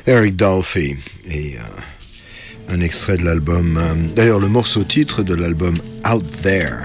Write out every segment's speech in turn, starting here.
Eric Dolphy et un extrait de l'album, d'ailleurs le morceau titre de l'album Out There,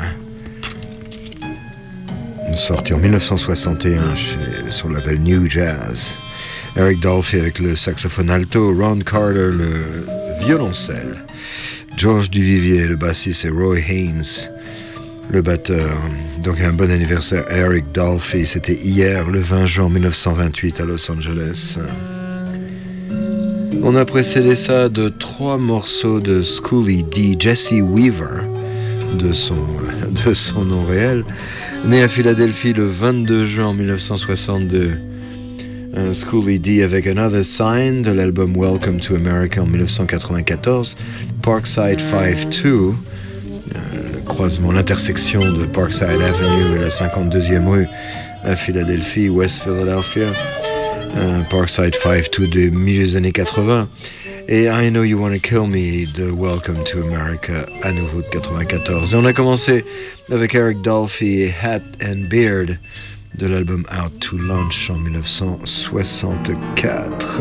sorti en 1961 sur le label New Jazz. Eric Dolphy avec le saxophone alto, Ron Carter le violoncelle, Georges Duvivier le bassiste et Roy Haynes le batteur. Donc un bon anniversaire Eric Dolphy, c'était hier le 20 juin 1928 à Los Angeles. On a précédé ça de 3 morceaux de Schoolie D, Jesse Weaver, de son nom réel, né à Philadelphie le 22 juin 1962. Schoolie D avec Another Sign de l'album Welcome to America en 1994, Parkside 5-2, le croisement, l'intersection de Parkside Avenue et la 52e rue à Philadelphie, West Philadelphia. Parkside 5-2 des milieux des années 80 et I Know You Wanna Kill Me de Welcome to America à nouveau de 94. Et on a commencé avec Eric Dolphy et Hat and Beard de l'album Out to Lunch en 1964.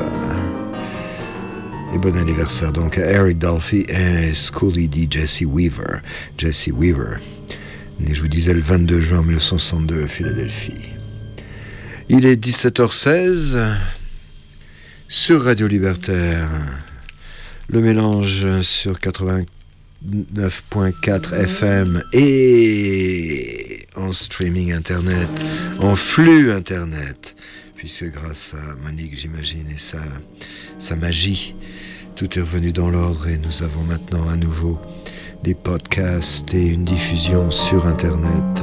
Et bon anniversaire donc à Eric Dolphy et Schoolie D, Jesse Weaver, né je vous disais le 22 juin 1962 à Philadelphie. Il est 17h16 sur Radio Libertaire. Le mélange sur 89.4 FM et en streaming internet, en flux internet, puisque grâce à Monique, j'imagine, et sa magie, tout est revenu dans l'ordre et nous avons maintenant à nouveau des podcasts et une diffusion sur internet.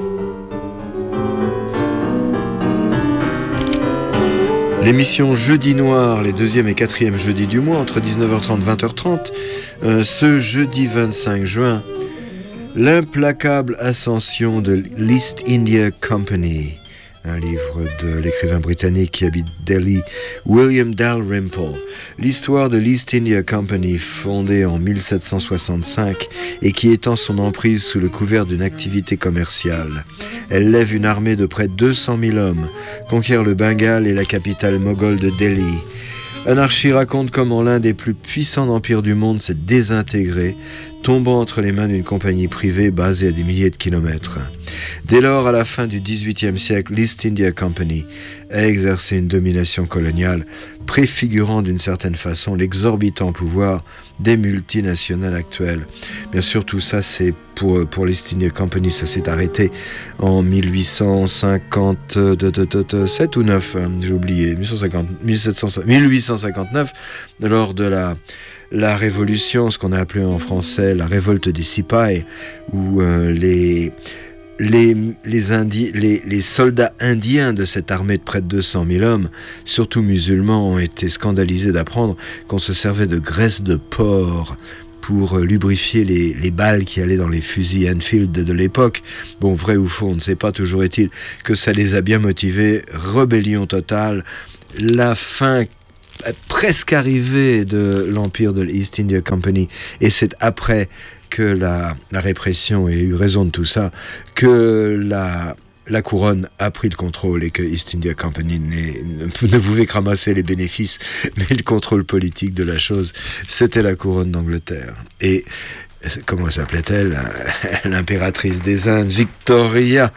L'émission Jeudi Noir, les 2e et 4e jeudis du mois, entre 19h30 et 20h30, ce jeudi 25 juin, l'implacable ascension de l'East India Company, un livre de l'écrivain britannique qui habite Delhi, William Dalrymple. L'histoire de l'East India Company, fondée en 1765 et qui étend son emprise sous le couvert d'une activité commerciale. Elle lève une armée de près de 200 000 hommes, conquiert le Bengale et la capitale moghole de Delhi. Anarchy raconte comment l'un des plus puissants empires du monde s'est désintégré, tombant entre les mains d'une compagnie privée basée à des milliers de kilomètres. Dès lors, à la fin du XVIIIe siècle, l'East India Company a exercé une domination coloniale, préfigurant d'une certaine façon l'exorbitant pouvoir des multinationales actuelles. Bien sûr, tout ça, c'est pour l'East India Company, ça s'est arrêté en 1857 ou 9, j'ai oublié, 1859, lors de la révolution, ce qu'on a appelé en français la révolte des Sipais, où les soldats indiens de cette armée de près de 200 000 hommes, surtout musulmans, ont été scandalisés d'apprendre qu'on se servait de graisse de porc pour lubrifier les balles qui allaient dans les fusils Enfield de l'époque. Bon, vrai ou faux, on ne sait pas, toujours est-il que ça les a bien motivés. Rébellion totale, la fin presque arrivée de l'empire de l'East India Company, et c'est après que la répression ait eu raison de tout ça, que la couronne a pris le contrôle et que East India Company ne pouvait que ramasser les bénéfices, mais le contrôle politique de la chose, c'était la couronne d'Angleterre. Et comment s'appelait-elle? L'impératrice des Indes, Victoria.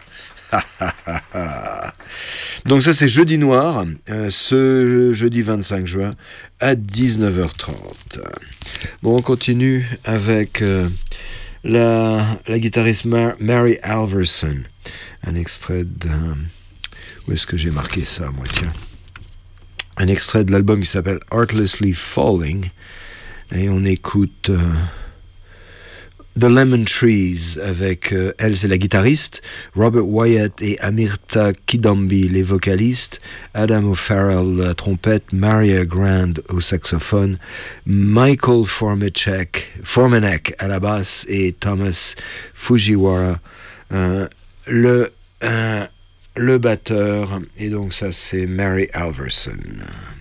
Donc ça c'est Jeudi Noir, ce jeudi 25 juin à 19h30. Bon, on continue avec la guitariste Mary Alverson. Un extrait où est-ce que j'ai marqué ça, moi, tiens. Un extrait de l'album qui s'appelle Artlessly Falling. Et on écoute The Lemon Trees avec elle, c'est la guitariste, Robert Wyatt et Amirta Kidambi les vocalistes, Adam O'Farrell la trompette, Maria Grand au saxophone, Michael Formanek à la basse et Thomas Fujiwara le batteur. Et donc ça c'est Mary Alverson.